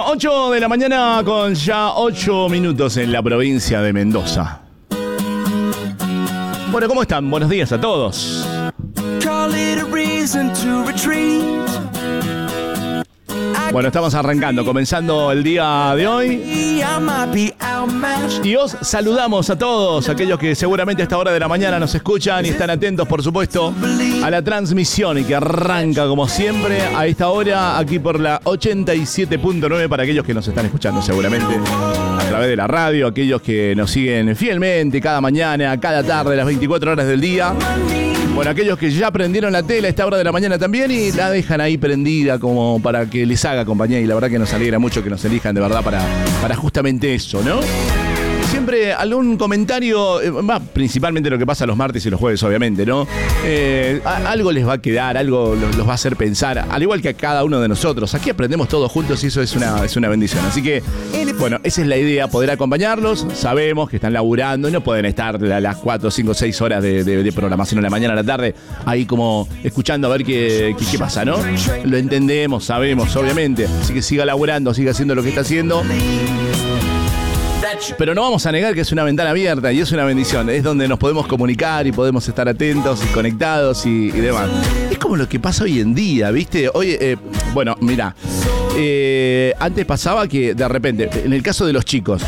8 de la mañana con ya 8 minutos en la provincia de Mendoza. Bueno, ¿cómo están? Buenos días a todos. Bueno, estamos arrancando, comenzando el día de hoy. Y os saludamos a todos aquellos que seguramente a esta hora de la mañana nos escuchan y están atentos, por supuesto, a la transmisión y que arranca como siempre a esta hora aquí por la 87.9 para aquellos que nos están escuchando seguramente a través de la radio, aquellos que nos siguen fielmente cada mañana, cada tarde, las 24 horas del día. Bueno, aquellos que ya prendieron la tele a esta hora de la mañana también y la dejan ahí prendida como para que les haga compañía, y la verdad que nos alegra mucho que nos elijan de verdad para justamente eso, ¿no? Siempre algún comentario, principalmente lo que pasa los martes y los jueves, obviamente, ¿no? Algo les va a quedar, algo los va a hacer pensar, al igual que a cada uno de nosotros. Aquí aprendemos todos juntos y eso es una bendición. Así que, bueno, esa es la idea, poder acompañarlos. Sabemos que están laburando y no pueden estar las 4, 5, 6 horas de programación en la mañana, a la tarde, ahí como escuchando a ver qué pasa, ¿no? Lo entendemos, sabemos, obviamente. Así que siga laburando, siga haciendo lo que está haciendo. Pero no vamos a negar que es una ventana abierta y es una bendición. Es donde nos podemos comunicar y podemos estar atentos y conectados y demás. Es como lo que pasa hoy en día, ¿viste? Hoy, bueno, mira, antes pasaba que de repente, en el caso de los chicos,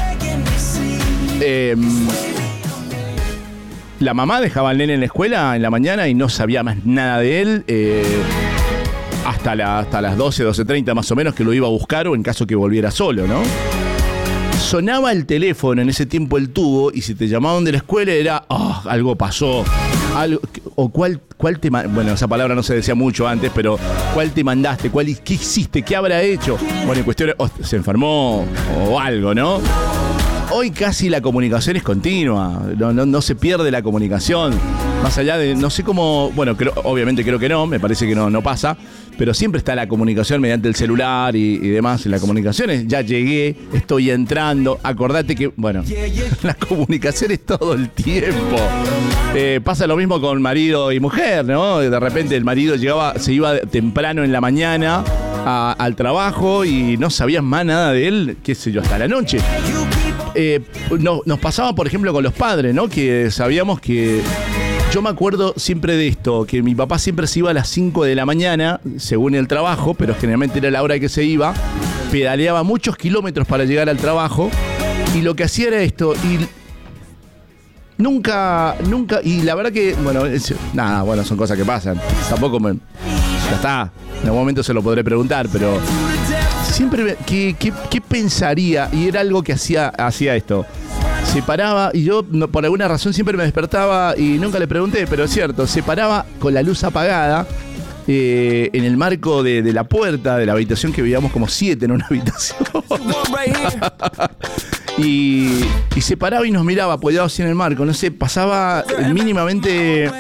la mamá dejaba al nene en la escuela en la mañana y no sabía más nada de él. Hasta las 12, 12:30 más o menos, que lo iba a buscar o en caso que volviera solo, ¿no? Sonaba el teléfono, en ese tiempo el tubo, y si te llamaban de la escuela era, algo pasó, algo, o cuál te bueno, esa palabra no se decía mucho antes, pero ¿cuál te mandaste? ¿Qué hiciste? ¿Qué habrá hecho? Bueno, en cuestión, se enfermó o algo, ¿no? Hoy casi la comunicación es continua, no se pierde la comunicación, más allá de, no sé cómo, bueno, obviamente creo que no, me parece que no pasa, pero siempre está la comunicación mediante el celular y demás. La comunicación es, ya llegué, estoy entrando, acordate que, bueno, la comunicación es todo el tiempo. Pasa lo mismo con marido y mujer, ¿no? De repente el marido se iba temprano en la mañana al trabajo y no sabías más nada de él, qué sé yo, hasta la noche. Nos pasaba, por ejemplo, con los padres, ¿no? Que sabíamos que... Yo me acuerdo siempre de esto, que mi papá siempre se iba a las 5 de la mañana, según el trabajo, pero generalmente era la hora que se iba, pedaleaba muchos kilómetros para llegar al trabajo, y lo que hacía era esto, y nunca, y la verdad que, bueno, son cosas que pasan, tampoco ya está, en algún momento se lo podré preguntar, pero siempre, ¿qué pensaría? Y era algo que hacía esto. Se paraba y yo por alguna razón siempre me despertaba y nunca le pregunté, pero es cierto, se paraba con la luz apagada en el marco de la puerta de la habitación, que vivíamos como 7 en una habitación. y se paraba y nos miraba apoyados así en el marco, no sé, pasaba mínimamente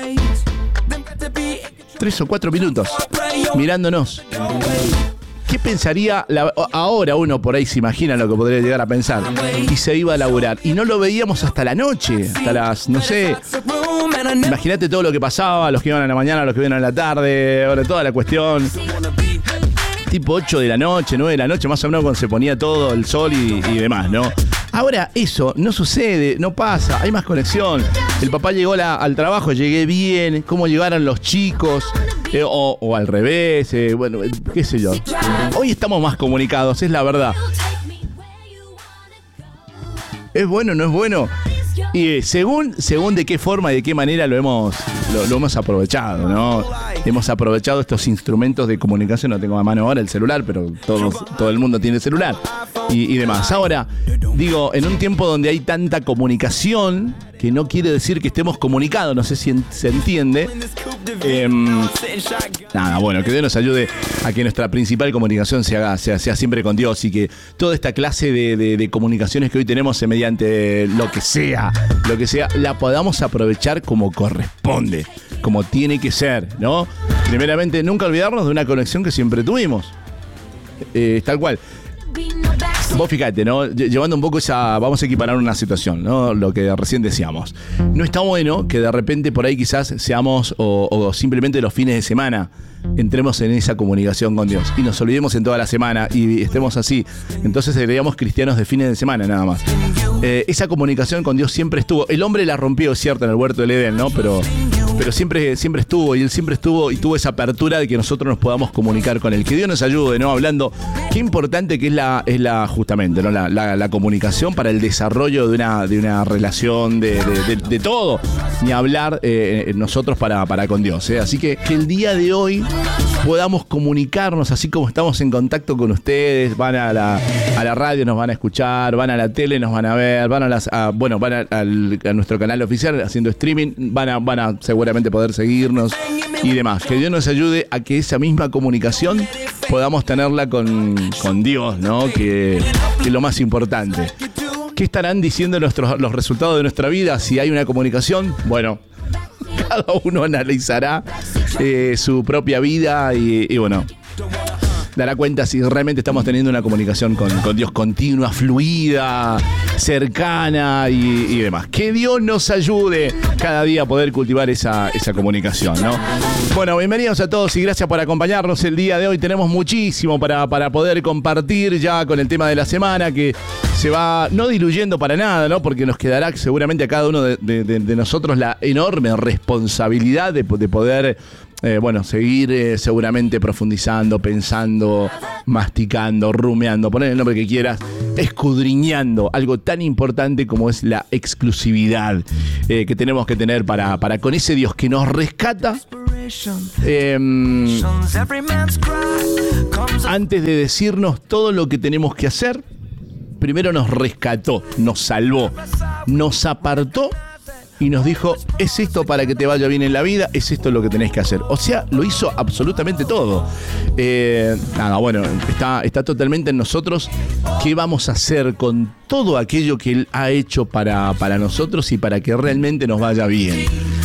3 o 4 minutos mirándonos. ¿Qué pensaría? Ahora uno por ahí se imagina lo que podría llegar a pensar. Y se iba a laburar. Y no lo veíamos hasta la noche. Hasta las, no sé. Imagínate todo lo que pasaba. Los que iban a la mañana, los que iban a la tarde. Ahora toda la cuestión. Tipo 8 de la noche, 9 de la noche, más o menos cuando se ponía todo el sol y demás, ¿no? Ahora eso no sucede, no pasa. Hay más conexión. El papá llegó al trabajo, llegué bien. ¿Cómo llegaron los chicos? O al revés, bueno, qué sé yo. Hoy estamos más comunicados, es la verdad. ¿Es bueno o no es bueno? Y según de qué forma y de qué manera lo hemos aprovechado, ¿no? Hemos aprovechado estos instrumentos de comunicación. No tengo a mano ahora el celular, pero todo el mundo tiene celular y demás. Ahora, digo, en un tiempo donde hay tanta comunicación, que no quiere decir que estemos comunicados, no sé si se entiende. Bueno, que Dios nos ayude a que nuestra principal comunicación sea siempre con Dios, y que toda esta clase de comunicaciones que hoy tenemos mediante lo que sea, la podamos aprovechar como corresponde, como tiene que ser, ¿no? Primeramente, nunca olvidarnos de una conexión que siempre tuvimos. Tal cual. Vos fíjate, ¿no? Llevando un poco vamos a equiparar una situación, ¿no? Lo que recién decíamos. No está bueno que de repente por ahí quizás seamos o simplemente los fines de semana entremos en esa comunicación con Dios y nos olvidemos en toda la semana y estemos así. Entonces seríamos cristianos de fines de semana nada más. Esa comunicación con Dios siempre estuvo. El hombre la rompió, es cierto, en el huerto del Edén, ¿no? Pero siempre estuvo, y él siempre estuvo y tuvo esa apertura de que nosotros nos podamos comunicar con él. Que Dios nos ayude, ¿no? Hablando, qué importante que es la justamente, ¿no? La comunicación para el desarrollo de una relación, de todo. Ni hablar nosotros para con Dios, ¿eh? Así que el día de hoy podamos comunicarnos así como estamos en contacto con ustedes. Van a la radio, nos van a escuchar, van a la tele, nos van a ver, van a nuestro canal oficial haciendo streaming, van a seguramente poder seguirnos y demás. Que Dios nos ayude a que esa misma comunicación podamos tenerla con Dios, ¿no? Que es lo más importante. ¿Qué estarán diciendo los resultados de nuestra vida si hay una comunicación? Bueno, cada uno analizará su propia vida y bueno, dará cuenta si realmente estamos teniendo una comunicación con Dios continua, fluida, cercana y demás. Que Dios nos ayude cada día a poder cultivar esa comunicación, ¿no? Bueno, bienvenidos a todos y gracias por acompañarnos el día de hoy. Tenemos muchísimo para poder compartir ya con el tema de la semana, que se va no diluyendo para nada, ¿no? Porque nos quedará seguramente a cada uno de nosotros la enorme responsabilidad de poder seguir seguramente profundizando, pensando, masticando, rumeando, poner el nombre que quieras, escudriñando algo tan importante como es la exclusividad que tenemos que tener para con ese Dios que nos rescata. Antes de decirnos todo lo que tenemos que hacer, primero nos rescató, nos salvó, nos apartó y nos dijo, es esto para que te vaya bien en la vida, es esto lo que tenés que hacer. O sea, lo hizo absolutamente todo. Está totalmente en nosotros qué vamos a hacer con todo aquello que Él ha hecho para nosotros y para que realmente nos vaya bien.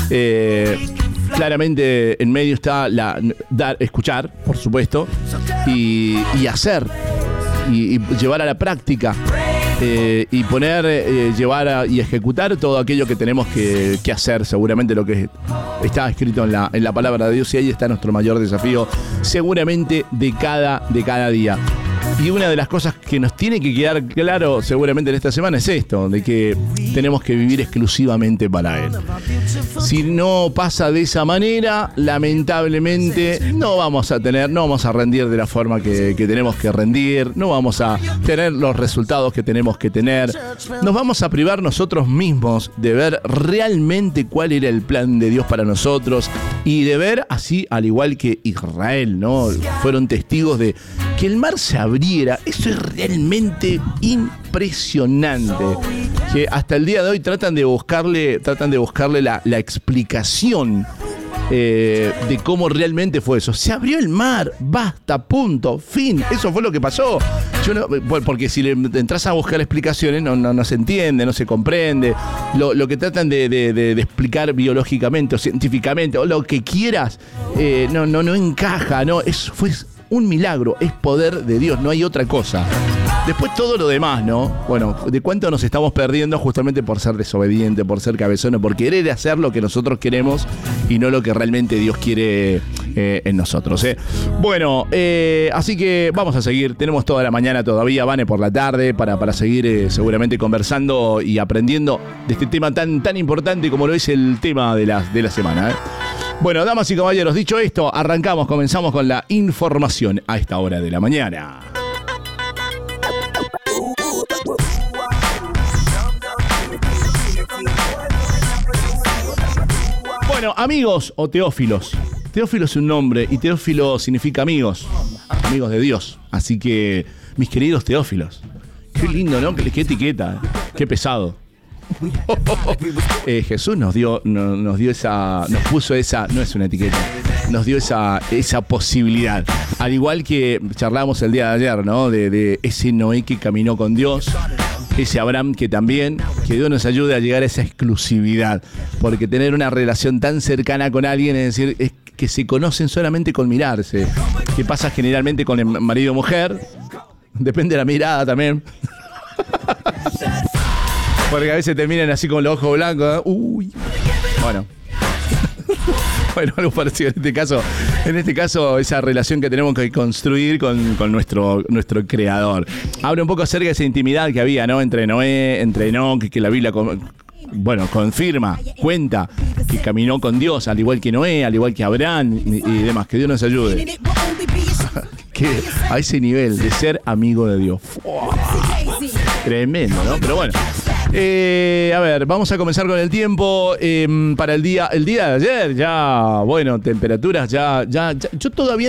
Claramente en medio está escuchar, por supuesto, y hacer, y llevar a la práctica. Y llevar y ejecutar todo aquello que tenemos que hacer, seguramente lo que está escrito en la palabra de Dios, y ahí está nuestro mayor desafío, seguramente de cada día. Y una de las cosas que nos tiene que quedar claro seguramente en esta semana es esto, de que tenemos que vivir exclusivamente para Él. Si no pasa de esa manera, lamentablemente no vamos a rendir de la forma que tenemos que rendir, no vamos a tener los resultados que tenemos que tener, nos vamos a privar nosotros mismos de ver realmente cuál era el plan de Dios para nosotros y de ver así, al igual que Israel, ¿no? Fueron testigos de que el mar se abriera. Eso es realmente impresionante. Que hasta el día de hoy tratan de buscarle la explicación de cómo realmente fue eso. Se abrió el mar, basta, punto, fin. Eso fue lo que pasó. Porque si le entras a buscar explicaciones no se entiende, no se comprende. Lo que tratan de explicar biológicamente o científicamente o lo que quieras, no encaja, no. Fue un milagro, es poder de Dios, no hay otra cosa. Después todo lo demás, ¿no? Bueno, ¿de cuánto nos estamos perdiendo justamente por ser desobediente, por ser cabezones, por querer hacer lo que nosotros queremos y no lo que realmente Dios quiere en nosotros, ¿eh? Bueno, así que vamos a seguir, tenemos toda la mañana todavía, Vane, por la tarde, para seguir seguramente conversando y aprendiendo de este tema tan importante como lo es el tema de la semana, ¿eh? Bueno, damas y caballeros, dicho esto, comenzamos con la información a esta hora de la mañana. Bueno, amigos o teófilos. Teófilo es un nombre y teófilo significa amigos de Dios. Así que, mis queridos teófilos, qué lindo, ¿no? Qué etiqueta, qué pesado. Jesús nos puso esa, no es una etiqueta, nos dio esa posibilidad. Al igual que charlamos el día de ayer, ¿no? De ese Noé que caminó con Dios, ese Abraham que Dios nos ayude a llegar a esa exclusividad. Porque tener una relación tan cercana con alguien, es decir, es que se conocen solamente con mirarse. Que pasa generalmente con el marido y mujer. Depende de la mirada también. Porque a veces te miran así con los ojos blancos. Uy. Bueno. Bueno, algo parecido en este caso, esa relación que tenemos que construir con nuestro creador. Habla un poco acerca de esa intimidad que había, ¿no? Entre Noé, entre Enoc, que la Biblia confirma, cuenta que caminó con Dios, al igual que Noé, al igual que Abraham y demás. Que Dios nos ayude. Que a ese nivel de ser amigo de Dios. ¡Wow! Tremendo, ¿no? Pero bueno. A ver, vamos a comenzar con el tiempo para el día de ayer. Ya, bueno, temperaturas ya. Yo todavía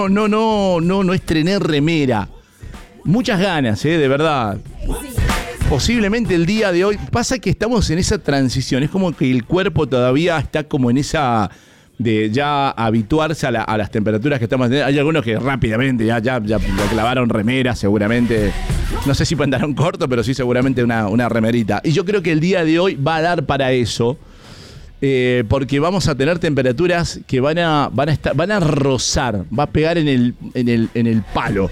no estrené remera. Muchas ganas, de verdad. Posiblemente el día de hoy. Pasa que estamos en esa transición. Es como que el cuerpo todavía está como en esa de ya habituarse a las temperaturas que estamos teniendo. Hay algunos que rápidamente ya clavaron remera, seguramente. No sé si pantalón corto, pero sí seguramente una remerita. Y yo creo que el día de hoy va a dar para eso, porque vamos a tener temperaturas que van a rozar, va a pegar en el palo,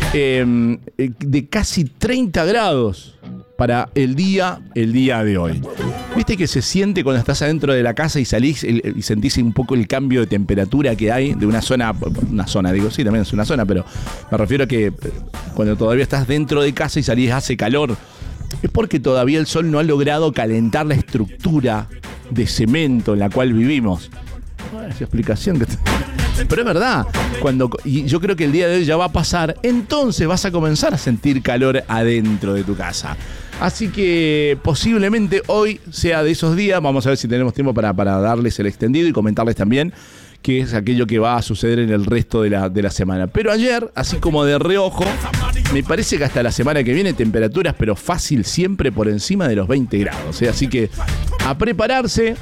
de casi 30 grados para el día de hoy. ¿Viste que se siente cuando estás adentro de la casa y salís y sentís un poco el cambio de temperatura que hay de una zona, digo, sí, también es una zona, pero me refiero a que cuando todavía estás dentro de casa y salís hace calor? Es porque todavía el sol no ha logrado calentar la estructura de cemento en la cual vivimos. Esa explicación que... Pero es verdad, y yo creo que el día de hoy ya va a pasar, entonces vas a comenzar a sentir calor adentro de tu casa. Así que posiblemente hoy sea de esos días. Vamos a ver si tenemos tiempo para darles el extendido y comentarles también qué es aquello que va a suceder en el resto de la semana. Pero ayer, así como de reojo, me parece que hasta la semana que viene temperaturas, pero fácil, siempre por encima de los 20 grados. Así que a prepararse.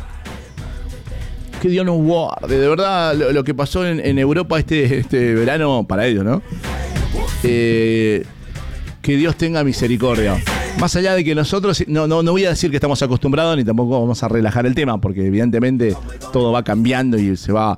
Que Dios nos guarde. De verdad, lo que pasó en Europa este verano, para ellos, ¿no? Que Dios tenga misericordia. Más allá de que nosotros, no voy a decir que estamos acostumbrados, ni tampoco vamos a relajar el tema, porque evidentemente todo va cambiando y se va...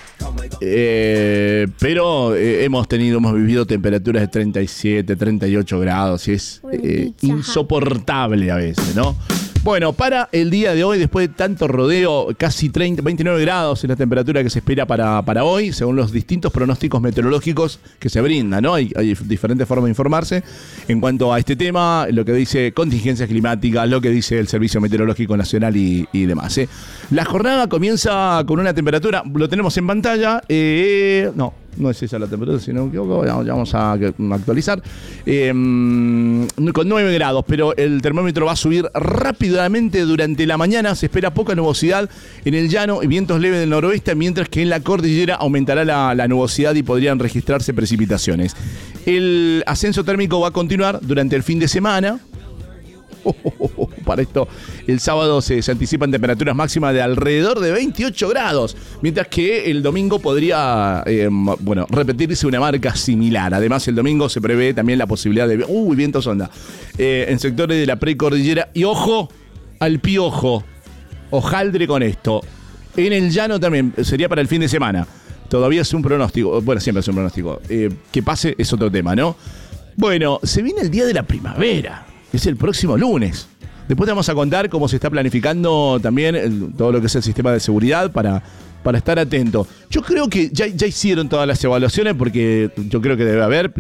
pero hemos vivido temperaturas de 37, 38 grados y es insoportable a veces, ¿no? Bueno, para el día de hoy, después de tanto rodeo, casi 29 grados es la temperatura que se espera para hoy, según los distintos pronósticos meteorológicos que se brindan, ¿no? Hay diferentes formas de informarse en cuanto a este tema, lo que dice contingencias climáticas, lo que dice el Servicio Meteorológico Nacional y demás. La jornada comienza con una temperatura, lo tenemos en pantalla, no es esa la temperatura, si no me equivoco, vamos a actualizar. Con 9 grados, pero el termómetro va a subir rápidamente durante la mañana. Se espera poca nubosidad en el llano y vientos leves del noroeste, mientras que en la cordillera aumentará la nubosidad y podrían registrarse precipitaciones. El ascenso térmico va a continuar durante el fin de semana. Para esto, el sábado se anticipan temperaturas máximas de alrededor de 28 grados, mientras que el domingo podría repetirse una marca similar. Además, el domingo se prevé también la posibilidad de vientos onda en sectores de la precordillera. Y ojo al piojo, hojaldre con esto. En el llano también sería para el fin de semana. Todavía es un pronóstico, bueno, siempre es un pronóstico. Que pase es otro tema, ¿no? Bueno, se viene el día de la primavera. Es el próximo lunes. Después te vamos a contar cómo se está planificando también todo lo que es el sistema de seguridad para estar atento. Yo creo que ya hicieron todas las evaluaciones, porque yo creo que debe haber,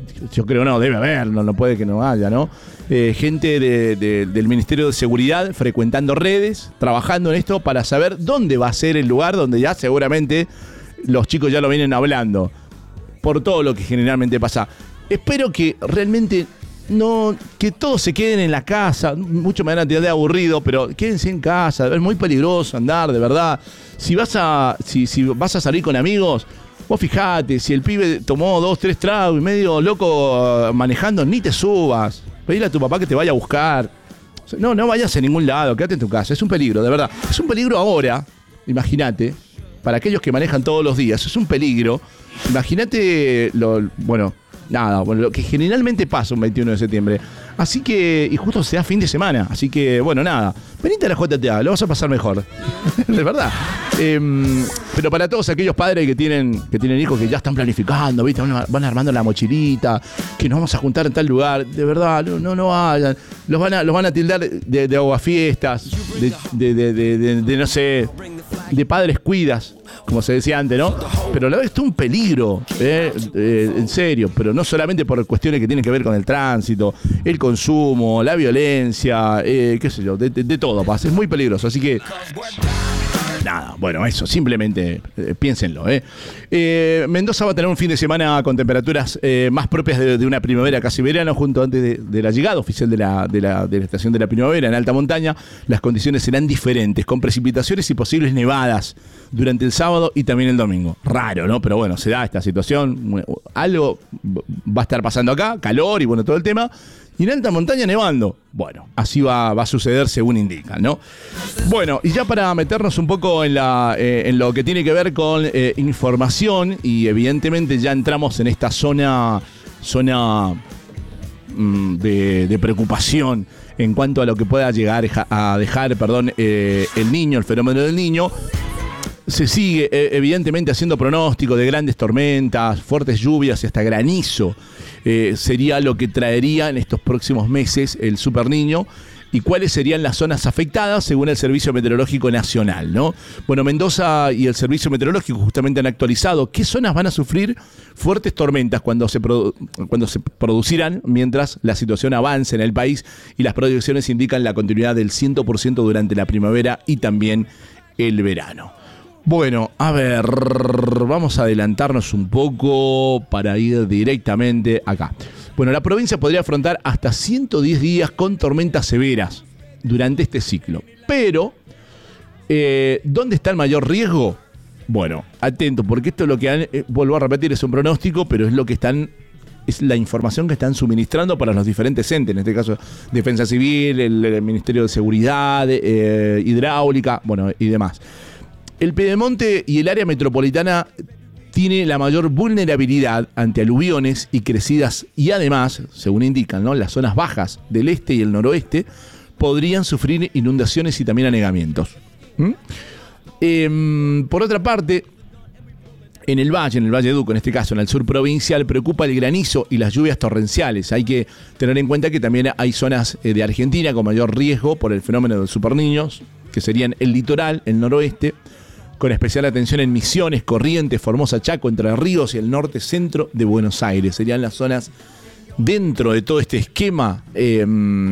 no puede que no haya, ¿no? Gente del Ministerio de Seguridad frecuentando redes, trabajando en esto para saber dónde va a ser el lugar donde ya seguramente los chicos ya lo vienen hablando, por todo lo que generalmente pasa. Espero que realmente... No, que todos se queden en la casa. Mucho me van a tirar de aburrido, pero quédense en casa. Es muy peligroso andar, de verdad. Si vas a salir con amigos, vos fijate, si el pibe tomó 2, 3 tragos y medio loco manejando, ni te subas. Pedile a tu papá que te vaya a buscar. No vayas a ningún lado, quédate en tu casa. Es un peligro, de verdad. Es un peligro ahora, imagínate, para aquellos que manejan todos los días. Es un peligro. Imagínate nada, bueno, lo que generalmente pasa un 21 de septiembre. Así que, y justo se da fin de semana, así que, bueno, nada, venite a la JTA, lo vas a pasar mejor. De verdad. Pero para todos aquellos padres que tienen hijos que ya están planificando, ¿viste? Van armando la mochilita, que nos vamos a juntar en tal lugar, de verdad, no vayan. Los van a tildar de aguafiestas, de no sé, de padres cuidas, como se decía antes, ¿no? Pero a la vez es un peligro, en serio, pero no solamente por cuestiones que tienen que ver con el tránsito, el consumo, la violencia, qué sé yo, de todo pasa, es muy peligroso, así que nada, bueno, eso, simplemente piénsenlo. Mendoza va a tener un fin de semana con temperaturas más propias de una primavera casi verano, junto antes de la llegada oficial de la estación de la primavera en alta montaña. Las condiciones serán diferentes, con precipitaciones y posibles nevadas durante el sábado y también el domingo. Raro, ¿no? Pero bueno, se da esta situación. Algo va a estar pasando acá, calor y bueno, todo el tema. Y en alta montaña nevando. Bueno, así va a suceder según indican, ¿no? Bueno, y ya para meternos un poco en lo que tiene que ver con información, y evidentemente ya entramos en esta zona de preocupación en cuanto a lo que pueda llegar a dejar el niño, el fenómeno del niño. Se sigue evidentemente haciendo pronóstico de grandes tormentas, fuertes lluvias y hasta granizo. Sería lo que traería en estos próximos meses el Super Niño. ¿Y cuáles serían las zonas afectadas según el Servicio Meteorológico Nacional, ¿no? Bueno, Mendoza y el Servicio Meteorológico justamente han actualizado qué zonas van a sufrir fuertes tormentas cuando se producirán mientras la situación avance en el país, y las proyecciones indican la continuidad del 100% durante la primavera y también el verano. Bueno, a ver, vamos a adelantarnos un poco para ir directamente acá. Bueno, la provincia podría afrontar hasta 110 días con tormentas severas durante este ciclo. Pero, ¿dónde está el mayor riesgo? Bueno, atento, porque esto es lo que vuelvo a repetir, es un pronóstico, pero es la información que están suministrando para los diferentes entes, en este caso Defensa Civil, el Ministerio de Seguridad, Hidráulica, bueno, y demás. El Piedemonte y el área metropolitana tiene la mayor vulnerabilidad ante aluviones y crecidas, y además, según indican, ¿no?, las zonas bajas del este y el noroeste podrían sufrir inundaciones y también anegamientos. Por otra parte, en el Valle de Duco, en este caso en el sur provincial, preocupa el granizo y las lluvias torrenciales. Hay que tener en cuenta que también hay zonas de Argentina con mayor riesgo por el fenómeno de los superniños, que serían el litoral, el noroeste, con especial atención en Misiones, Corrientes, Formosa, Chaco, Entre Ríos y el norte centro de Buenos Aires. Serían las zonas dentro de todo este esquema que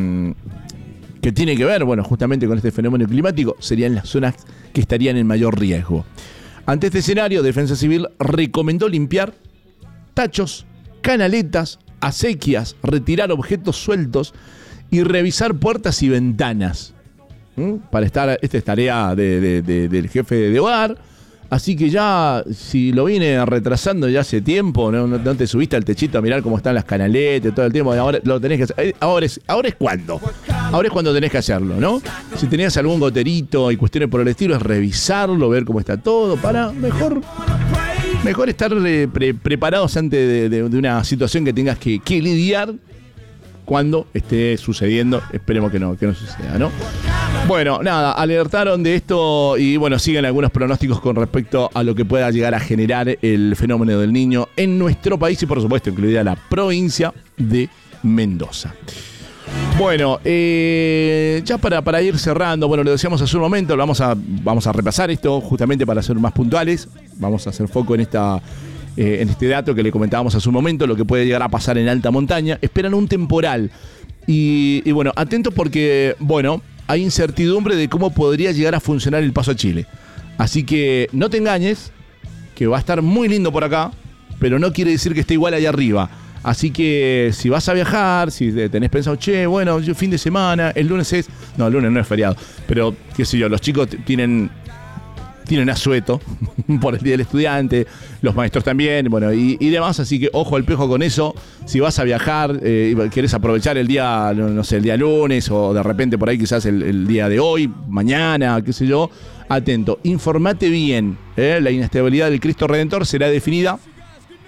tiene que ver, bueno, justamente con este fenómeno climático, serían las zonas que estarían en mayor riesgo. Ante este escenario, Defensa Civil recomendó limpiar tachos, canaletas, acequias, retirar objetos sueltos y revisar puertas y ventanas. Esta es tarea del jefe de hogar. Así que ya, si lo viene retrasando ya hace tiempo, no te subiste al techito a mirar cómo están las canaletas todo el tiempo, ahora lo tenés que hacer. Ahora es cuando. Ahora es cuando tenés que hacerlo, ¿no? Si tenías algún goterito y cuestiones por el estilo, es revisarlo, ver cómo está todo, para mejor estar preparados antes de una situación que tengas que lidiar cuando esté sucediendo. Esperemos que no suceda, ¿no? Bueno, nada, alertaron de esto y bueno, siguen algunos pronósticos con respecto a lo que pueda llegar a generar el fenómeno del niño en nuestro país y por supuesto incluida la provincia de Mendoza. Bueno, ya para ir cerrando, bueno, lo decíamos hace un momento, vamos a repasar esto justamente para ser más puntuales. Vamos a hacer foco en este dato que le comentábamos hace un momento, lo que puede llegar a pasar en alta montaña. Esperan un temporal y bueno, atentos porque, bueno, hay incertidumbre de cómo podría llegar a funcionar el paso a Chile. Así que no te engañes, que va a estar muy lindo por acá, pero no quiere decir que esté igual allá arriba. Así que si vas a viajar, si tenés pensado, bueno, yo fin de semana, el lunes no es feriado, pero qué sé yo, los chicos tienen asueto por el Día del Estudiante, los maestros también, bueno, y demás, así que ojo al pejo con eso. Si vas a viajar y querés aprovechar el día, no sé, el día lunes o de repente por ahí quizás el día de hoy, mañana, qué sé yo, atento, informate bien. La inestabilidad del Cristo Redentor será definida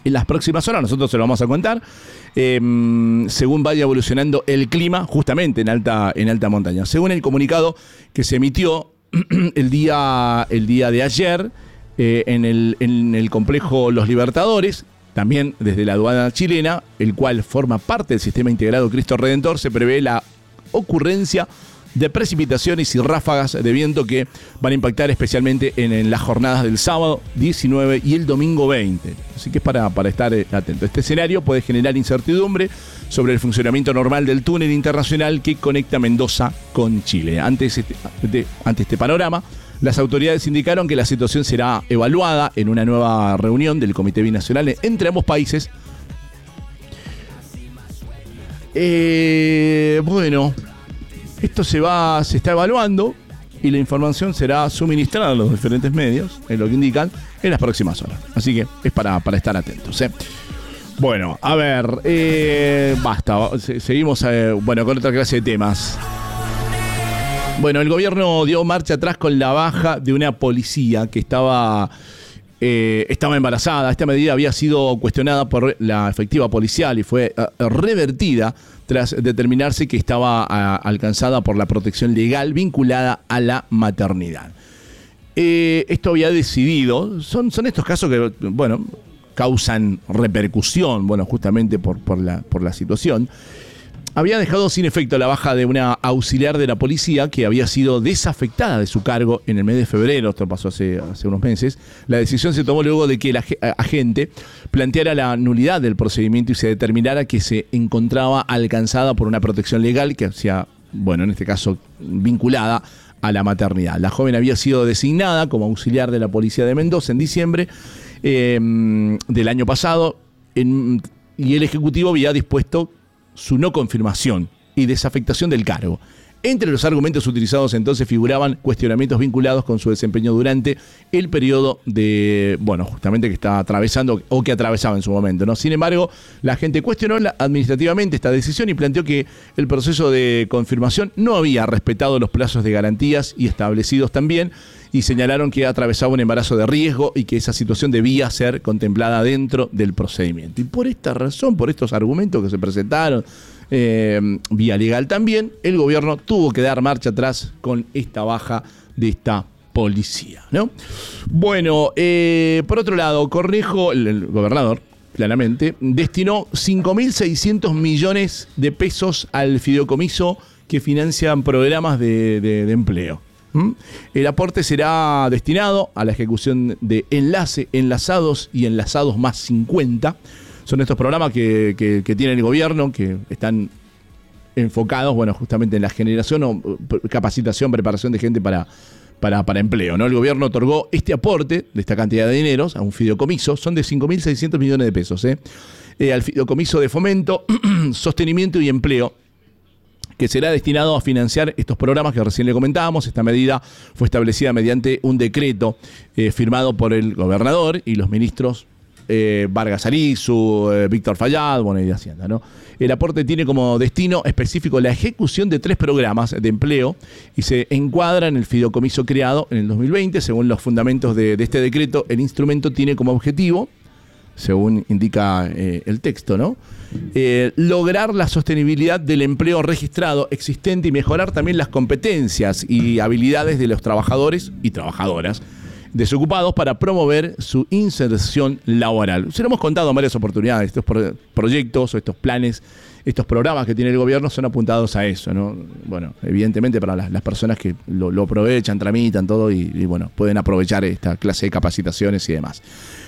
En las próximas horas nosotros se lo vamos a contar, según vaya evolucionando el clima justamente en alta montaña. Según el comunicado que se emitió el día de ayer en el complejo Los Libertadores, también desde la aduana chilena, el cual forma parte del sistema integrado Cristo Redentor, se prevé la ocurrencia de precipitaciones y ráfagas de viento que van a impactar especialmente en las jornadas del sábado 19 y el domingo 20. Así que es para estar atento. Este escenario puede generar incertidumbre sobre el funcionamiento normal del túnel internacional que conecta Mendoza con Chile. Ante este panorama, las autoridades indicaron que la situación será evaluada en una nueva reunión del Comité Binacional entre ambos países. Esto se está evaluando y la información será suministrada a los diferentes medios, es lo que indican, en las próximas horas. Así que es para estar atentos. Bueno, a ver, basta. Seguimos con otra clase de temas. Bueno, el gobierno dio marcha atrás con la baja de una policía que estaba embarazada. Esta medida había sido cuestionada por la efectiva policial y fue revertida tras determinarse que estaba alcanzada por la protección legal vinculada a la maternidad. Esto había decidido, son estos casos que, causan repercusión, justamente por la situación. Había dejado sin efecto la baja de una auxiliar de la policía que había sido desafectada de su cargo en el mes de febrero. Esto pasó hace unos meses. La decisión se tomó luego de que el agente planteara la nulidad del procedimiento y se determinara que se encontraba alcanzada por una protección legal que hacía, en este caso, vinculada a la maternidad. La joven había sido designada como auxiliar de la policía de Mendoza en diciembre del año pasado y el Ejecutivo había dispuesto su no confirmación y desafectación del cargo. Entre los argumentos utilizados entonces figuraban cuestionamientos vinculados con su desempeño durante el periodo de, justamente que está atravesando o que atravesaba en su momento, ¿no? Sin embargo, la gente cuestionó administrativamente esta decisión y planteó que el proceso de confirmación no había respetado los plazos de garantías y establecidos también, y señalaron que atravesaba un embarazo de riesgo y que esa situación debía ser contemplada dentro del procedimiento. Y por esta razón, por estos argumentos que se presentaron vía legal también, el gobierno tuvo que dar marcha atrás con esta baja de esta policía, ¿no? Por otro lado, Cornejo, el gobernador, claramente, destinó 5.600 millones de pesos al fideicomiso que financian programas de empleo. El aporte será destinado a la ejecución de Enlace, Enlazados y Enlazados más 50. Son estos programas que tiene el gobierno, que están enfocados, justamente en la generación o capacitación, preparación de gente para empleo, ¿no? El gobierno otorgó este aporte de esta cantidad de dineros a un fideicomiso, son de 5.600 millones de pesos, al fideicomiso de fomento, sostenimiento y empleo, que será destinado a financiar estos programas que recién le comentábamos. Esta medida fue establecida mediante un decreto firmado por el gobernador y los ministros Vargas Arizu, Víctor Fayad, y de Hacienda, ¿no? El aporte tiene como destino específico la ejecución de 3 programas de empleo y se encuadra en el fideicomiso creado en el 2020. Según los fundamentos de este decreto, el instrumento tiene como objetivo, según indica el texto, ¿no? Lograr la sostenibilidad del empleo registrado existente y mejorar también las competencias y habilidades de los trabajadores y trabajadoras desocupados para promover su inserción laboral. Se lo hemos contado en varias oportunidades. Estos proyectos o estos planes, estos programas que tiene el gobierno son apuntados a eso, ¿no? Evidentemente para las personas que lo aprovechan, tramitan todo y pueden aprovechar esta clase de capacitaciones y demás.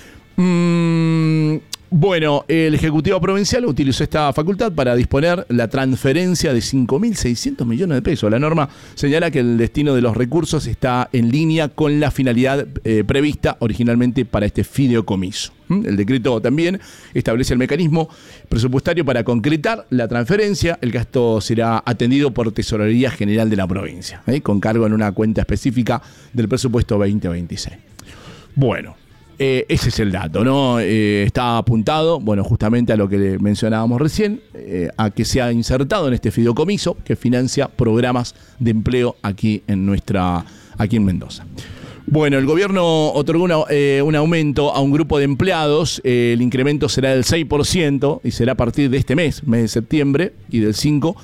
El Ejecutivo Provincial utilizó esta facultad para disponer la transferencia de 5.600 millones de pesos. La norma señala que el destino de los recursos está en línea con la finalidad prevista originalmente para este fideicomiso. El decreto también establece el mecanismo presupuestario para concretar la transferencia. El gasto será atendido por Tesorería General de la provincia, con cargo en una cuenta específica del presupuesto 2026. Ese es el dato, ¿no? Está apuntado, justamente a lo que mencionábamos recién, a que se ha insertado en este fideicomiso que financia programas de empleo aquí en Mendoza. Bueno, el gobierno otorgó un aumento a un grupo de empleados. El incremento será del 6% y será a partir de este mes de septiembre, y del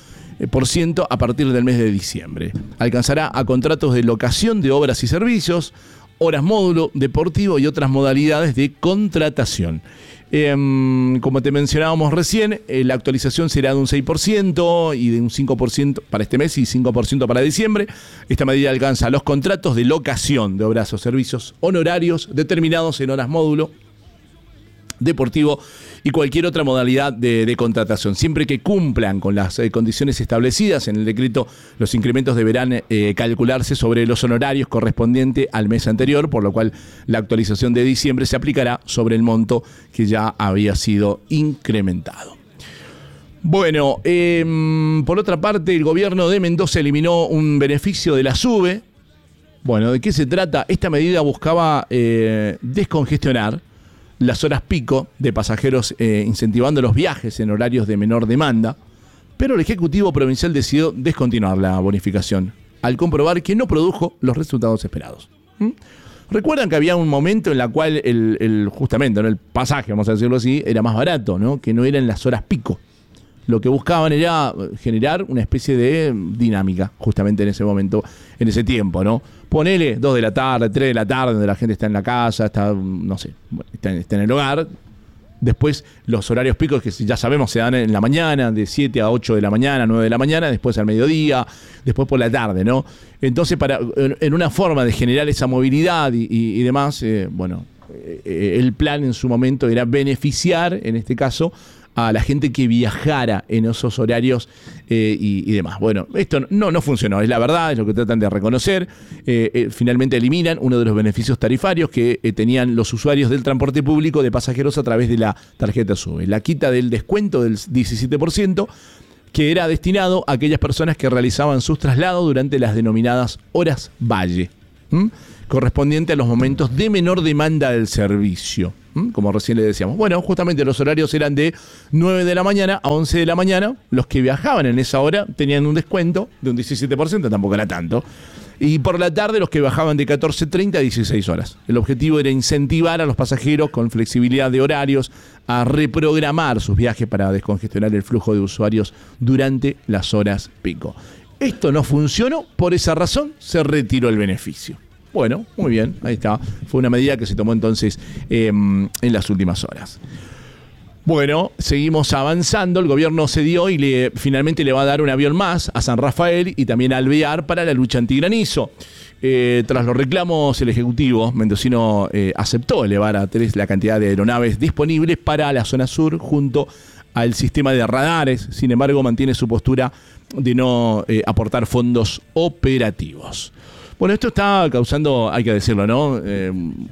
5% a partir del mes de diciembre. Alcanzará a contratos de locación de obras y servicios, horas módulo, deportivo y otras modalidades de contratación. Como te mencionábamos recién, la actualización será de un 6% y de un 5% para este mes y 5% para diciembre. Esta medida alcanza los contratos de locación de obras o servicios honorarios determinados en horas módulo, deportivo y cualquier otra modalidad de contratación. Siempre que cumplan con las condiciones establecidas en el decreto, los incrementos deberán calcularse sobre los honorarios correspondientes al mes anterior, por lo cual la actualización de diciembre se aplicará sobre el monto que ya había sido incrementado. Bueno, por otra parte, el gobierno de Mendoza eliminó un beneficio de la SUBE. Bueno, ¿de qué se trata? Esta medida buscaba descongestionar las horas pico de pasajeros, incentivando los viajes en horarios de menor demanda, pero el Ejecutivo Provincial decidió descontinuar la bonificación al comprobar que no produjo los resultados esperados. Recuerdan que había un momento en el cual justamente, ¿no?, el pasaje, vamos a decirlo así, era más barato, ¿no?, que no eran las horas pico. Lo que buscaban era generar una especie de dinámica justamente en ese momento, en ese tiempo, ¿no? Ponele 2 de la tarde, 3 de la tarde, donde la gente está en la casa, está, no sé, está en el hogar. Después los horarios picos que ya sabemos se dan en la mañana, de 7 a 8 de la mañana, 9 de la mañana, después al mediodía, después por la tarde, ¿no? Entonces, en una forma de generar esa movilidad y demás, el plan en su momento era beneficiar, en este caso, a la gente que viajara en esos horarios y demás. Bueno, esto no funcionó, es la verdad, es lo que tratan de reconocer. Finalmente eliminan uno de los beneficios tarifarios que tenían los usuarios del transporte público de pasajeros a través de la tarjeta SUBE. La quita del descuento del 17%, que era destinado a aquellas personas que realizaban sus traslados durante las denominadas horas valle, correspondiente a los momentos de menor demanda del servicio. Como recién le decíamos. Bueno, justamente los horarios eran de 9 de la mañana a 11 de la mañana. Los que viajaban en esa hora tenían un descuento de un 17%, tampoco era tanto. Y por la tarde los que viajaban de 14:30 a 16 horas. El objetivo era incentivar a los pasajeros con flexibilidad de horarios a reprogramar sus viajes para descongestionar el flujo de usuarios durante las horas pico. Esto no funcionó, por esa razón se retiró el beneficio. Bueno, muy bien, ahí está. Fue una medida que se tomó entonces en las últimas horas. Bueno, seguimos avanzando. El gobierno cedió y finalmente le va a dar un avión más a San Rafael y también a Alvear para la lucha antigranizo. Tras los reclamos, el Ejecutivo mendocino aceptó elevar a 3 la cantidad de aeronaves disponibles para la zona sur junto al sistema de radares. Sin embargo, mantiene su postura de no aportar fondos operativos. Bueno, esto está causando, hay que decirlo, ¿no?, un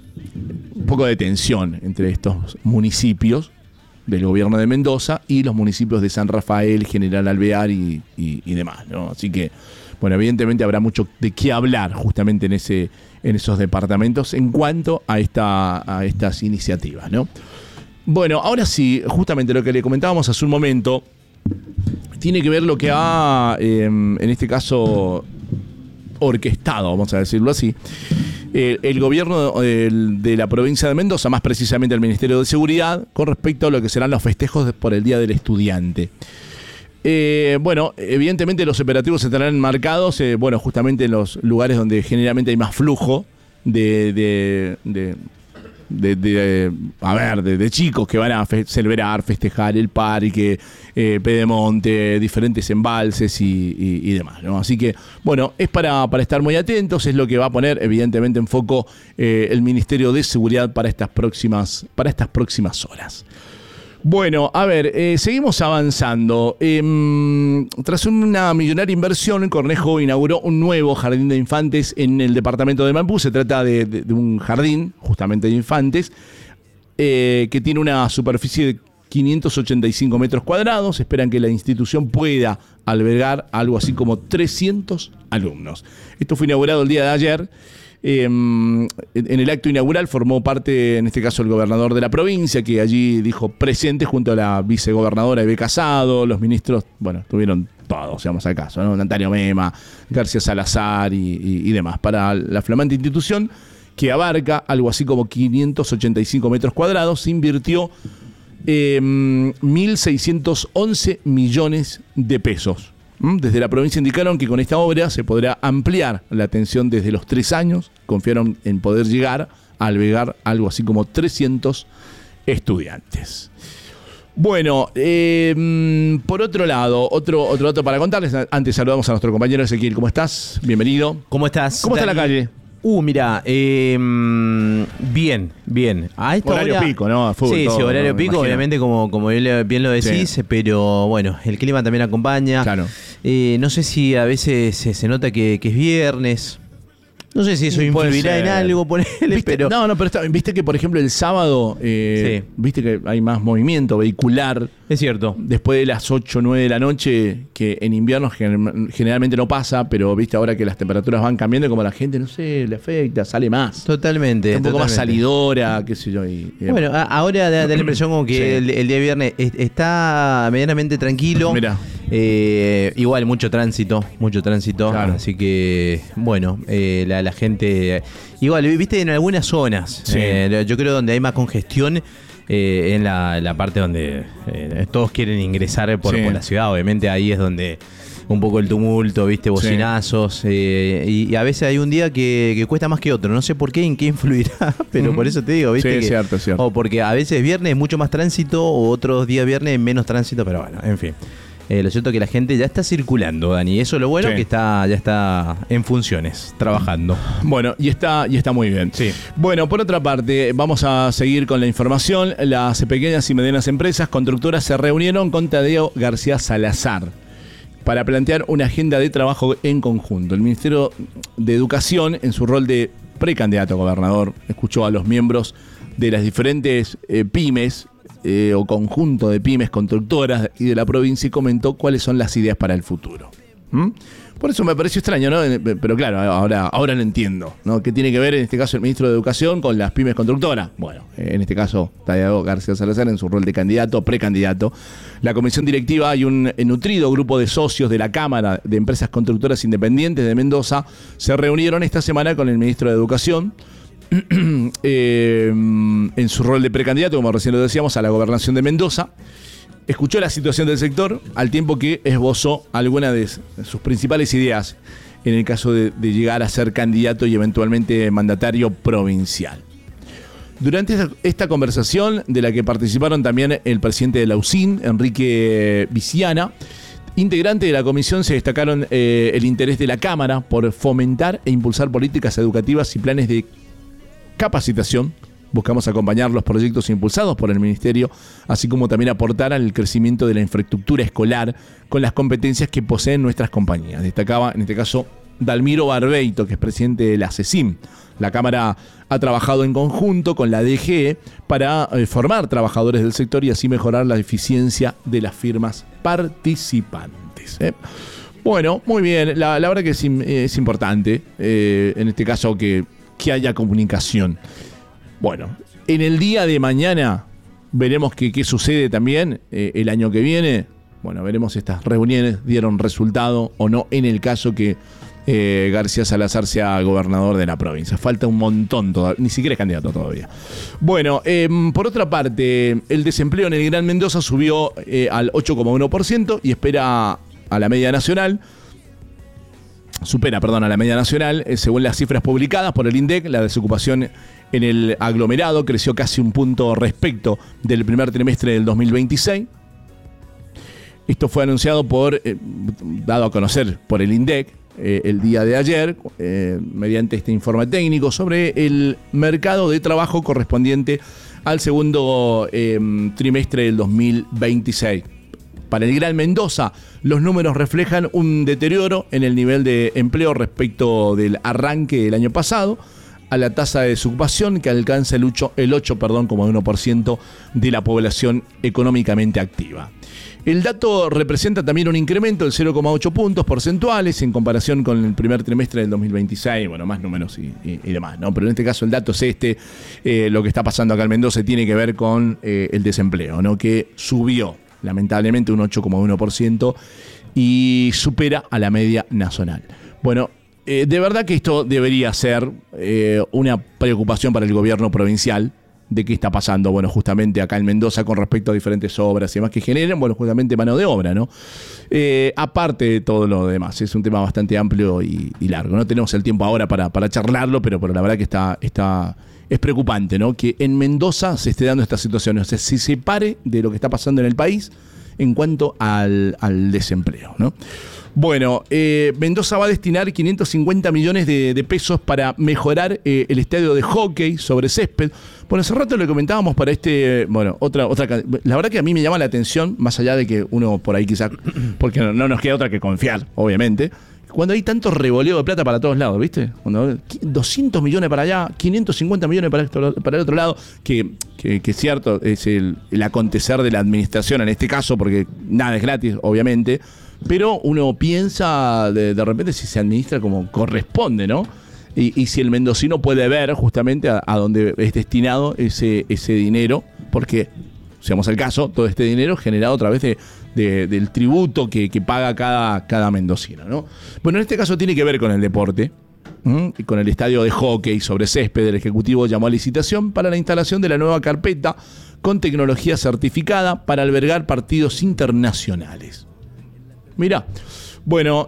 poco de tensión entre estos municipios del gobierno de Mendoza y los municipios de San Rafael, General Alvear y demás, ¿no? Así que, bueno, evidentemente habrá mucho de qué hablar justamente en esos departamentos en cuanto a estas iniciativas, ¿no? Bueno, ahora sí, justamente lo que le comentábamos hace un momento tiene que ver lo que ha, en este caso, orquestado, vamos a decirlo así, el gobierno de la provincia de Mendoza, más precisamente el Ministerio de Seguridad, con respecto a lo que serán los festejos por el Día del Estudiante. Bueno, evidentemente los operativos estarán marcados, justamente en los lugares donde generalmente hay más flujo de chicos que van a celebrar, festejar el parque, Pedemonte, diferentes embalses y demás, ¿no? Así que, bueno, es para estar muy atentos, es lo que va a poner evidentemente en foco el Ministerio de Seguridad para estas próximas horas. Bueno, a ver, seguimos avanzando. Tras una millonaria inversión, Cornejo inauguró un nuevo jardín de infantes en el departamento de Maipú. Se trata de un jardín, justamente de infantes, que tiene una superficie de 585 metros cuadrados. Esperan que la institución pueda albergar algo así como 300 alumnos. Esto fue inaugurado el día de ayer. En el acto inaugural formó parte, en este caso, el gobernador de la provincia, que allí dijo presente junto a la vicegobernadora Eve Casado. Los ministros, bueno, estuvieron todos, seamos al caso, ¿no? Antonio Mema, García Salazar y demás, para la flamante institución que abarca algo así como 585 metros cuadrados, se invirtió 1.611 millones de pesos. Desde la provincia indicaron que con esta obra se podrá ampliar la atención desde los 3 años, confiaron en poder llegar a albergar algo así como 300 estudiantes. Bueno, por otro lado, otro dato para contarles. Antes saludamos a nuestro compañero Ezequiel. ¿Cómo estás? Bienvenido. ¿Cómo estás? ¿Cómo está la calle? Mira, bien. A esta horario hora, pico, ¿no? Fútbol, sí, todo, horario ¿no? pico, Imagino. obviamente, como bien lo decís, Sí. pero bueno, el clima también acompaña. Claro. No sé si a veces se nota que es viernes. No sé si eso Puede influirá ser. en algo, ponele, pero... No, pero viste que, por ejemplo, el sábado, Sí. viste que hay más movimiento vehicular. Es cierto. Después de las 8 o 9 de la noche, que en invierno generalmente no pasa, pero viste ahora que las temperaturas van cambiando, como la gente, no sé, le afecta, sale más. Totalmente. Está un poco más totalmente. salidora, qué sé yo. Y Bueno, ahora da la impresión como que Sí. el día viernes está medianamente tranquilo. Mirá. Igual mucho tránsito, Claro. así que bueno, la gente, igual, viste, en algunas zonas, Sí. yo creo donde hay más congestión, en la parte donde todos quieren ingresar por Sí. la ciudad, obviamente ahí es donde un poco el tumulto, viste, bocinazos, y a veces hay un día que cuesta más que otro, no sé por qué, en qué influirá, pero por eso te digo, viste, Sí, que, cierto, cierto. o porque a veces viernes es mucho más tránsito, o otros días viernes menos tránsito, pero bueno, en fin. Lo cierto es que la gente ya está circulando, Dani. Eso es lo bueno, Sí. que ya está en funciones, trabajando. Bueno, y está muy bien. Sí. Bueno, por otra parte, vamos a seguir con la información. Las pequeñas y medianas empresas constructoras se reunieron con Tadeo García Salazar para plantear una agenda de trabajo en conjunto. El Ministerio de Educación, en su rol de precandidato a gobernador, escuchó a los miembros de las diferentes pymes o conjunto de pymes constructoras y de la provincia y comentó cuáles son las ideas para el futuro. Por eso me pareció extraño, ¿no? Pero claro, ahora lo entiendo, ¿no? ¿Qué tiene que ver en este caso el ministro de Educación con las pymes constructoras? Bueno, en este caso, Tadeo García Salazar en su rol de candidato, precandidato. La comisión directiva y un nutrido grupo de socios de la Cámara de Empresas Constructoras Independientes de Mendoza se reunieron esta semana con el ministro de Educación en su rol de precandidato, como recién lo decíamos, a la gobernación de Mendoza. Escuchó la situación del sector al tiempo que esbozó algunas de sus principales ideas en el caso de llegar a ser candidato y eventualmente mandatario provincial. Durante esta conversación, de la que participaron también el presidente de la UCIN, Enrique Viciana, integrante de la comisión, se destacaron el interés de la Cámara por fomentar e impulsar políticas educativas y planes de capacitación. Buscamos acompañar los proyectos impulsados por el Ministerio, así como también aportar al crecimiento de la infraestructura escolar con las competencias que poseen nuestras compañías. Destacaba, en este caso, Dalmiro Barbeito, que es presidente de la CECIM. La Cámara ha trabajado en conjunto con la DGE para formar trabajadores del sector y así mejorar la eficiencia de las firmas participantes. Bueno, muy bien. La verdad que es importante, en este caso, que haya comunicación. Bueno, en el día de mañana veremos qué sucede también el año que viene. Bueno, veremos si estas reuniones dieron resultado o no en el caso que García Salazar sea gobernador de la provincia. Falta un montón todavía, ni siquiera es candidato todavía. Bueno, por otra parte, el desempleo en el Gran Mendoza subió al 8,1% y supera a la media nacional. Según las cifras publicadas por el INDEC, la desocupación en el aglomerado creció casi un punto respecto del primer trimestre del 2026. Esto fue anunciado dado a conocer por el INDEC el día de ayer, mediante este informe técnico sobre el mercado de trabajo correspondiente al segundo trimestre del 2026. Para el Gran Mendoza, los números reflejan un deterioro en el nivel de empleo respecto del arranque del año pasado, a la tasa de desocupación que alcanza el 8,1% de la población económicamente activa. El dato representa también un incremento de 0,8 puntos porcentuales en comparación con el primer trimestre del 2026, bueno, más números y demás, ¿no? Pero en este caso el dato es lo que está pasando acá en Mendoza tiene que ver con el desempleo, ¿no? Que subió. lamentablemente un 8,1%, y supera a la media nacional. Bueno, de verdad que esto debería ser una preocupación para el gobierno provincial, de qué está pasando, bueno, justamente acá en Mendoza con respecto a diferentes obras y demás que generen, bueno, justamente mano de obra, ¿no? Aparte de todo lo demás, es un tema bastante amplio y largo. No tenemos el tiempo ahora para charlarlo, pero la verdad que es preocupante, ¿no? Que en Mendoza se esté dando esta situación, o sea, se separe de lo que está pasando en el país en cuanto al desempleo, ¿no? Bueno, Mendoza va a destinar 550 millones de pesos para mejorar el estadio de hockey sobre césped. Bueno, hace rato lo comentábamos para otra. La verdad que a mí me llama la atención, más allá de que uno por ahí quizás, porque no nos queda otra que confiar, obviamente, cuando hay tanto revoleo de plata para todos lados, ¿viste? Cuando 200 millones para allá, 550 millones para el otro lado, que es cierto, es el acontecer de la administración en este caso, porque nada es gratis, obviamente, pero uno piensa de repente si se administra como corresponde, ¿no? Y si el mendocino puede ver justamente a dónde es destinado ese dinero, porque, seamos el caso, todo este dinero generado a través del tributo que paga cada mendocino, ¿no? Bueno, en este caso tiene que ver con el deporte, y con el estadio de hockey sobre césped. El Ejecutivo llamó a licitación para la instalación de la nueva carpeta con tecnología certificada para albergar partidos internacionales. Mirá, bueno,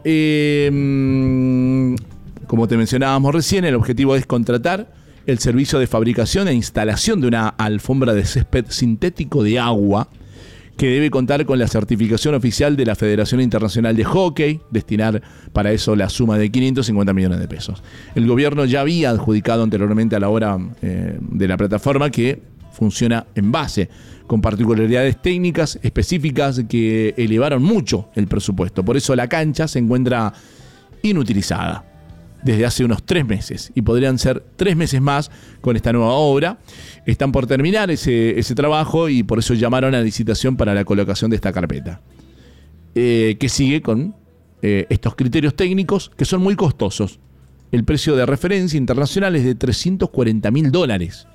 como te mencionábamos recién, el objetivo es contratar el servicio de fabricación e instalación de una alfombra de césped sintético de agua que debe contar con la certificación oficial de la Federación Internacional de Hockey, destinar para eso la suma de 550 millones de pesos. El gobierno ya había adjudicado anteriormente a la obra de la plataforma, que funciona en base, con particularidades técnicas específicas que elevaron mucho el presupuesto. Por eso la cancha se encuentra inutilizada desde hace unos 3 meses, y podrían ser 3 meses más con esta nueva obra. Están por terminar ese trabajo, y por eso llamaron a licitación para la colocación de esta carpeta, que sigue con estos criterios técnicos que son muy costosos. El precio de referencia internacional es de $340.000.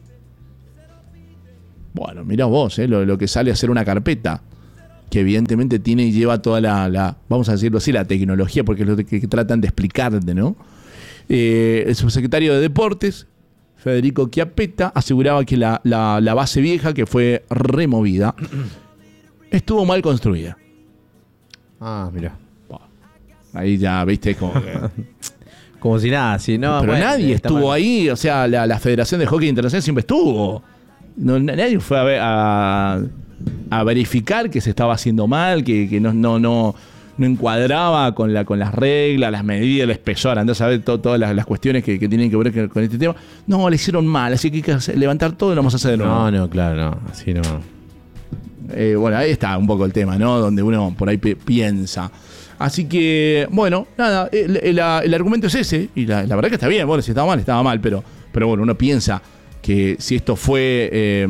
Bueno, mirá vos, lo que sale a hacer una carpeta, que evidentemente tiene y lleva toda la vamos a decirlo así, la tecnología, porque es lo que tratan de explicarte, ¿no? El subsecretario de Deportes, Federico Chiappetta, aseguraba que la base vieja, que fue removida, estuvo mal construida. Ah, mirá. Ahí ya, viste, como que... Como si nada, si no. Pero bueno, nadie estuvo ahí, o sea, la Federación de Hockey Internacional siempre estuvo. No, nadie fue a verificar que se estaba haciendo mal, que no encuadraba con las reglas, las medidas, el espesor, andás a ver todas las cuestiones que tienen que ver con este tema. No, le hicieron mal, así que hay que levantar todo y lo vamos a hacer de nuevo. No, claro, no, así no. Bueno, ahí está un poco el tema, ¿no? Donde uno por ahí piensa. Así que, bueno, nada, el argumento es ese, y la verdad que está bien. Bueno, si estaba mal, pero bueno, uno piensa que si esto fue...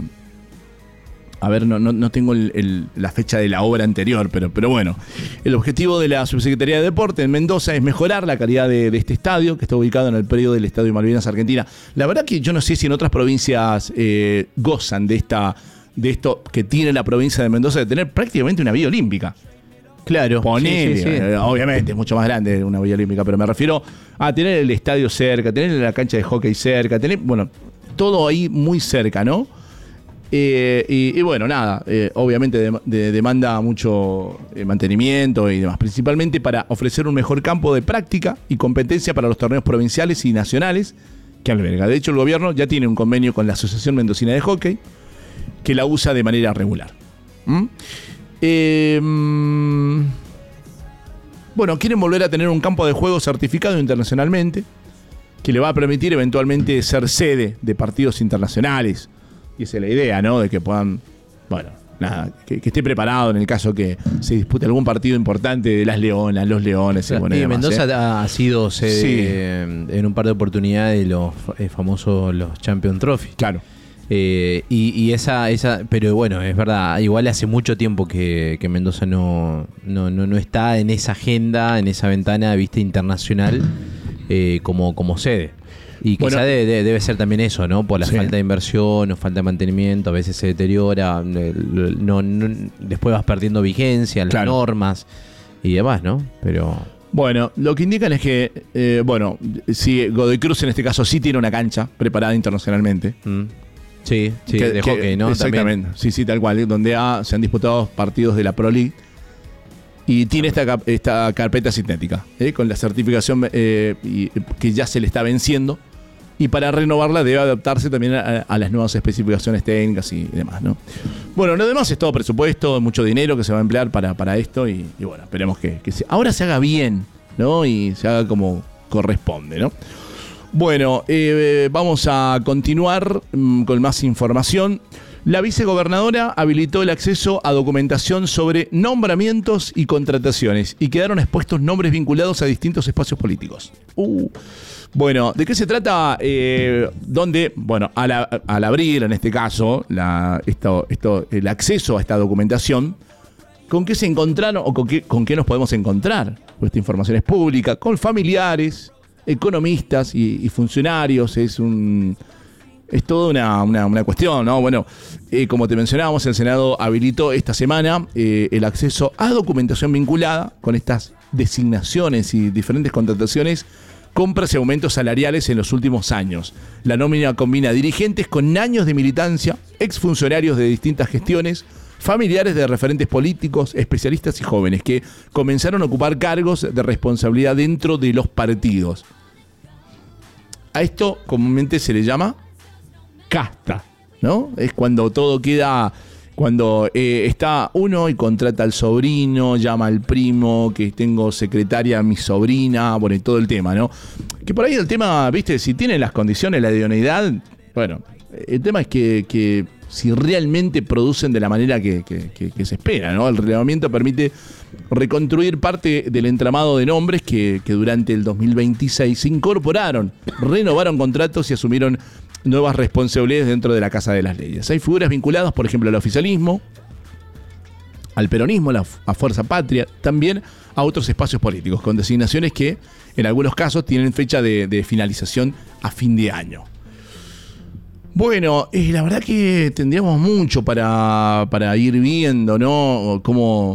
a ver, no tengo la fecha de la obra anterior, pero bueno, el objetivo de la Subsecretaría de Deporte en Mendoza es mejorar la calidad de este estadio, que está ubicado en el predio del Estadio Malvinas Argentina. La verdad que yo no sé si en otras provincias gozan de esto que tiene la provincia de Mendoza, de tener prácticamente una villa olímpica. Claro, ponele, sí. Obviamente es mucho más grande una villa olímpica, pero me refiero a tener el estadio cerca, tener la cancha de hockey cerca, tener, bueno, todo ahí muy cerca, ¿no? Y bueno, nada, obviamente demanda mucho mantenimiento y demás, principalmente para ofrecer un mejor campo de práctica y competencia para los torneos provinciales y nacionales que alberga. De hecho, el gobierno ya tiene un convenio con la Asociación Mendocina de Hockey, que la usa de manera regular. Bueno, quieren volver a tener un campo de juego certificado internacionalmente, que le va a permitir eventualmente ser sede de partidos internacionales. Y esa es la idea, ¿no? De que puedan, bueno, nada, que esté preparado en el caso que se dispute algún partido importante de las Leonas, los Leones. Claro, bueno, y demás, Mendoza ha sido sede en un par de oportunidades de los famosos los Champions Trophy. Claro. Y esa, pero bueno, es verdad, igual hace mucho tiempo que Mendoza no está en esa agenda, en esa ventana, vista internacional, como sede. Y quizá debe ser también eso, ¿no? Por la falta de inversión o falta de mantenimiento, a veces se deteriora, después vas perdiendo vigencia, las normas y demás, ¿no? Pero... Bueno, lo que indican es que, si Godoy Cruz en este caso sí tiene una cancha preparada internacionalmente. Sí, de hockey, ¿no? Exactamente, también. Sí, tal cual, donde se han disputado partidos de la Pro League. Y tiene esta carpeta sintética, con la certificación que ya se le está venciendo. Y para renovarla debe adaptarse también a las nuevas especificaciones técnicas y demás, ¿no? Bueno, lo demás es todo presupuesto, mucho dinero que se va a emplear para esto. Y bueno, esperemos que ahora se haga bien, ¿no? Y se haga como corresponde, ¿no? Bueno, vamos a continuar con más información. La vicegobernadora habilitó el acceso a documentación sobre nombramientos y contrataciones y quedaron expuestos nombres vinculados a distintos espacios políticos. Bueno, ¿de qué se trata? Donde, bueno, al abrir, en este caso, el acceso a esta documentación, ¿con qué se encontraron o con qué nos podemos encontrar? Pues esta información es pública, con familiares, economistas y funcionarios. Es toda una cuestión, ¿no? Bueno, como te mencionábamos, el Senado habilitó esta semana el acceso a documentación vinculada con estas designaciones y diferentes contrataciones, compras y aumentos salariales en los últimos años. La nómina combina dirigentes con años de militancia, exfuncionarios de distintas gestiones, familiares de referentes políticos, especialistas y jóvenes que comenzaron a ocupar cargos de responsabilidad dentro de los partidos. A esto comúnmente se le llama casta, ¿no? Es cuando todo queda, cuando está uno y contrata al sobrino, llama al primo, que tengo secretaria a mi sobrina, bueno, y todo el tema, ¿no? Que por ahí el tema, viste, si tienen las condiciones, la idoneidad, bueno, el tema es que si realmente producen de la manera que se espera, ¿no? El relevamiento permite reconstruir parte del entramado de nombres que durante el 2026 se incorporaron, renovaron contratos y asumieron nuevas responsabilidades dentro de la Casa de las Leyes. Hay figuras vinculadas, por ejemplo, al oficialismo, al peronismo, a Fuerza Patria, también a otros espacios políticos, con designaciones que en algunos casos tienen fecha de finalización a fin de año. Bueno, la verdad que tendríamos mucho para ir viendo, ¿no? Cómo